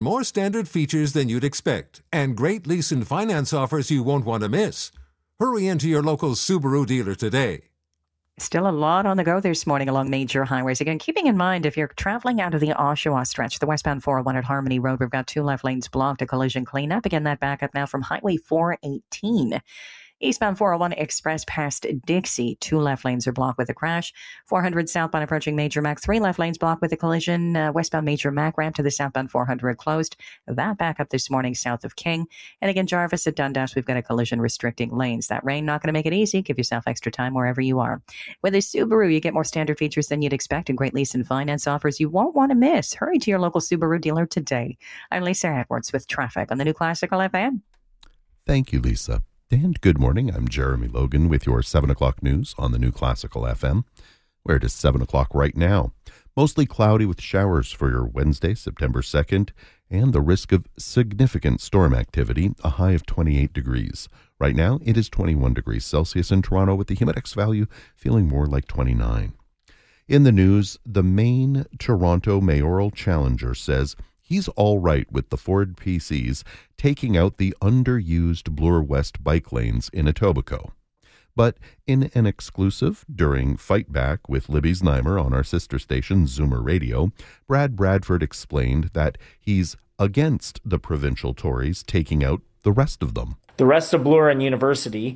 More standard features than you'd expect, and great lease and finance offers you won't want to miss. Hurry into your local Subaru dealer today. Still a lot on the go this morning along major highways. Again, keeping in mind, if you're traveling out of the Oshawa stretch, the westbound 401 at Harmony Road, we've got 2 left lanes blocked, a collision cleanup. Again, that backup now from Highway 418. Eastbound 401 Express past Dixie, 2 left lanes are blocked with a crash. 400 southbound approaching Major Mac, 3 left lanes blocked with a collision. Westbound Major Mac ramp to the southbound 400 closed. That backup this morning south of King. And again, Jarvis at Dundas, we've got a collision restricting lanes. That rain not going to make it easy. Give yourself extra time wherever you are. With a Subaru, you get more standard features than you'd expect and great lease and finance offers you won't want to miss. Hurry to your local Subaru dealer today. I'm Lisa Edwards with traffic on the New Classical FM. Thank you, Lisa. And good morning. I'm Jeremy Logan with your 7 o'clock news on the New Classical FM, where it is 7 o'clock right now. Mostly cloudy with showers for your Wednesday, September 2nd, and the risk of significant storm activity, a high of 28 degrees. Right now, it is 21 degrees Celsius in Toronto with the humidex value feeling more like 29. In the news, the main Toronto mayoral challenger says he's all right with the Ford PCs taking out the underused Bloor West bike lanes in Etobicoke. But in an exclusive during Fight Back with Libby Znaimer on our sister station Zoomer Radio, Brad Bradford explained that he's against the provincial Tories taking out the rest of them. The rest of Bloor and University,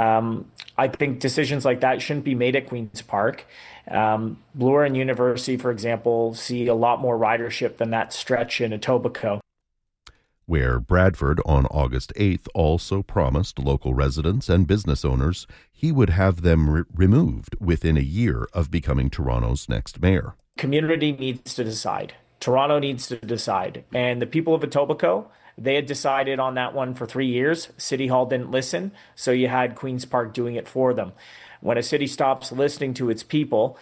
I think decisions like that shouldn't be made at Queen's Park. Bloor and University, for example, see a lot more ridership than that stretch in Etobicoke. Where Bradford on August 8th also promised local residents and business owners he would have them removed within a year of becoming Toronto's next mayor. Community needs to decide. Toronto needs to decide. And the people of Etobicoke, they had decided on that one for 3 years. City Hall didn't listen, so you had Queen's Park doing it for them. When a city stops listening to its people,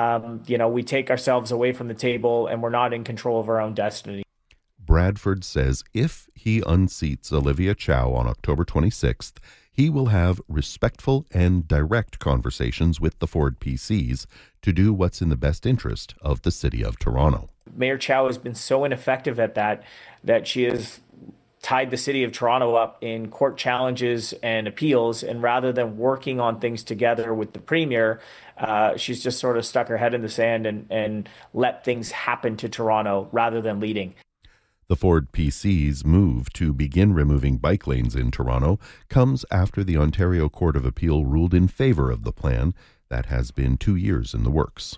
we take ourselves away from the table and we're not in control of our own destiny. Bradford says if he unseats Olivia Chow on October 26th, he will have respectful and direct conversations with the Ford PCs to do what's in the best interest of the city of Toronto. Mayor Chow has been so ineffective at that she has tied the city of Toronto up in court challenges and appeals, and rather than working on things together with the premier, she's just sort of stuck her head in the sand and let things happen to Toronto rather than leading. The Ford PC's move to begin removing bike lanes in Toronto comes after the Ontario Court of Appeal ruled in favor of the plan that has been 2 years in the works.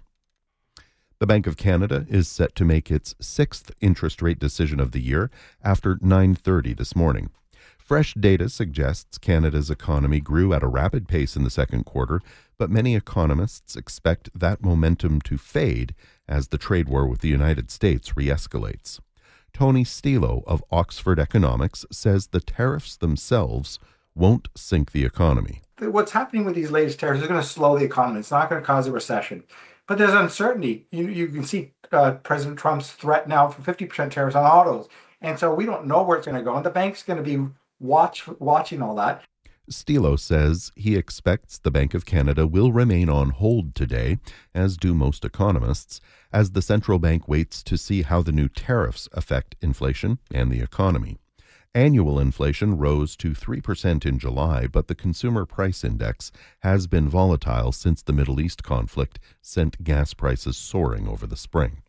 The Bank of Canada is set to make its 6th interest rate decision of the year after 9:30 this morning. Fresh data suggests Canada's economy grew at a rapid pace in the second quarter, but many economists expect that momentum to fade as the trade war with the United States re-escalates. Tony Stilo of Oxford Economics says the tariffs themselves won't sink the economy. What's happening with these latest tariffs is going to slow the economy. It's not going to cause a recession. But there's uncertainty. You can see President Trump's threat now for 50% tariffs on autos. And so we don't know where it's going to go. And the bank's going to be watching all that. Stilo says he expects the Bank of Canada will remain on hold today, as do most economists, as the central bank waits to see how the new tariffs affect inflation and the economy. Annual inflation rose to 3% in July, but the Consumer Price Index has been volatile since the Middle East conflict sent gas prices soaring over the spring.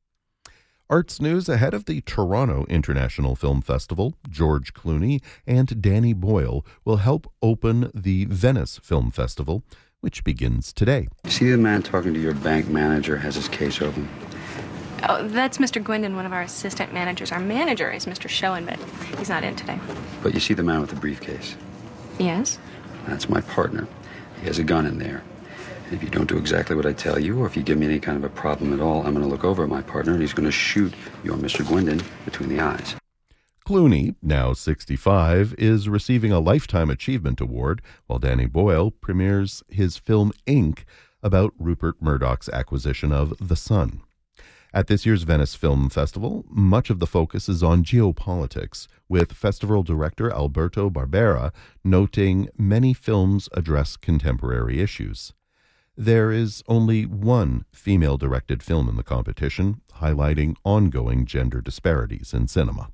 Arts news ahead of the Toronto International Film Festival. George Clooney and Danny Boyle will help open the Venice Film Festival, which begins today. See the man talking to your bank manager has his case open? Oh, that's Mr. Gwendon, one of our assistant managers. Our manager is Mr. Schoen, but he's not in today. But you see the man with the briefcase? Yes? That's my partner. He has a gun in there. And if you don't do exactly what I tell you, or if you give me any kind of a problem at all, I'm going to look over at my partner and he's going to shoot your Mr. Gwendon between the eyes. Clooney, now 65, is receiving a Lifetime Achievement Award, while Danny Boyle premieres his film Ink about Rupert Murdoch's acquisition of The Sun. At this year's Venice Film Festival, much of the focus is on geopolitics, with festival director Alberto Barbera noting many films address contemporary issues. There is only one female-directed film in the competition, highlighting ongoing gender disparities in cinema.